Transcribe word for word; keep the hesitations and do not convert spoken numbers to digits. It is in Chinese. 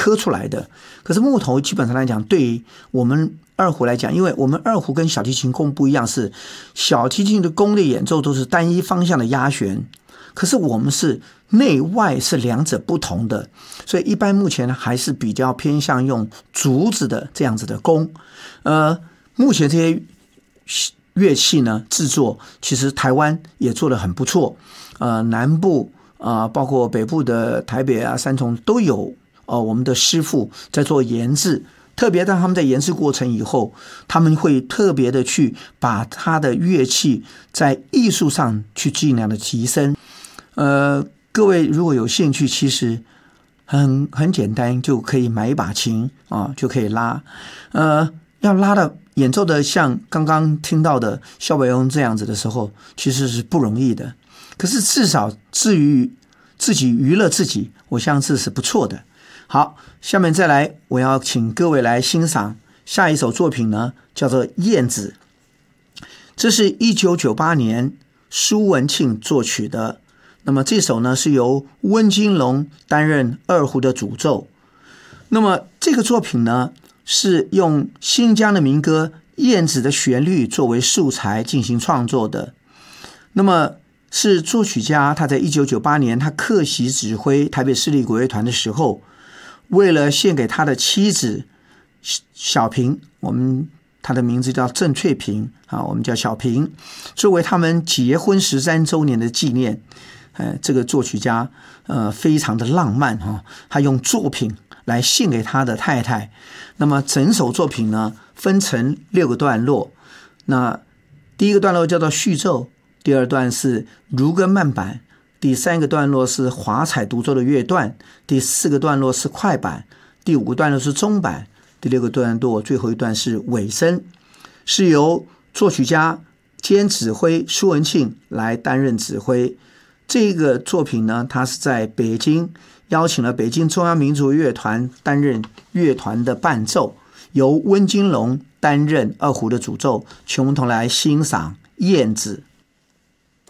刻出来的。可是木头基本上来讲，对于我们二胡来讲，因为我们二胡跟小提琴弓不一样，是小提琴的弓的演奏都是单一方向的压弦，可是我们是内外是两者不同的，所以一般目前还是比较偏向用竹子的这样子的弓。呃，目前这些乐器呢制作，其实台湾也做得很不错，呃，南部啊、呃，包括北部的台北啊、三重都有呃我们的师傅在做研制。特别当他们在研制过程以后，他们会特别的去把他的乐器在艺术上去尽量的提升。呃，各位如果有兴趣，其实很很简单，就可以买一把琴啊，就可以拉。呃，要拉的演奏的像刚刚听到的萧北翁这样子的时候，其实是不容易的。可是至少至于自己娱乐自己，我相信是不错的。好，下面再来，我要请各位来欣赏下一首作品呢，叫做《燕子》。这是一九九八年苏文庆作曲的。那么这首呢是由温金龙担任二胡的主奏。那么这个作品呢是用新疆的民歌《燕子》的旋律作为素材进行创作的。那么是作曲家他在一九九八年他客席指挥台北市立国乐团的时候，为了献给他的妻子小平，我们他的名字叫郑翠萍啊，我们叫小平，作为他们结婚十三周年的纪念。呃，这个作曲家呃非常的浪漫哈、哦，他用作品来献给他的太太。那么整首作品呢分成六个段落，那第一个段落叫做序奏，第二段是如歌慢板，第三个段落是华彩独奏的乐段，第四个段落是快板，第五个段落是中板，第六个段落最后一段是尾声，是由作曲家兼指挥苏文庆来担任指挥。这个作品呢，他是在北京邀请了北京中央民族乐团担任乐团的伴奏，由温金龙担任二胡的主奏，请我们同来欣赏《燕子》。